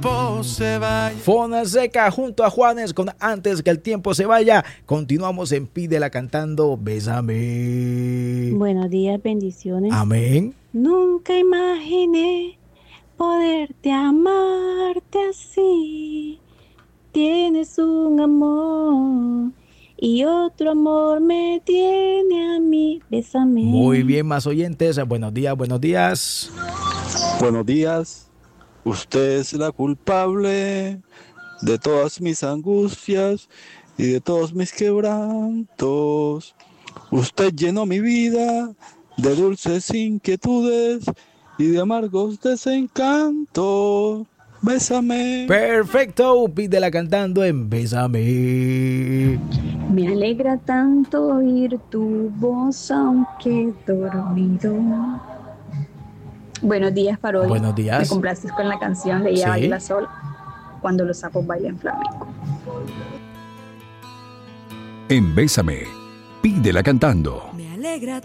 Se vaya. Fonseca junto a Juanes con Antes que el tiempo se vaya. Continuamos en Pídela cantando Bésame. Buenos días, bendiciones. Amén. Nunca imaginé poderte amarte así. Tienes un amor y otro amor me tiene a mí. Bésame. Muy bien, más oyentes. Buenos días, buenos días. Buenos días. Usted es la culpable de todas mis angustias y de todos mis quebrantos. Usted llenó mi vida de dulces inquietudes y de amargos desencantos. Bésame. Perfecto, Pídela cantando en Bésame. Me alegra tanto oír tu voz aunque dormido. Buenos días, Parodia. Buenos días. Me complaces con la canción de Ella Sí. Baila Sola, cuando los sapos bailan flamenco. En Bésame, Pídela cantando. Me alegra